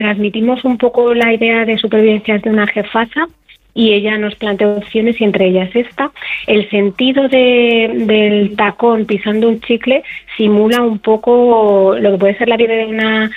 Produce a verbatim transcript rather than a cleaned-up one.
transmitimos un poco la idea de supervivencia de una jefasa y ella nos plantea opciones y entre ellas esta. El sentido de, del tacón pisando un chicle simula un poco lo que puede ser la vida de una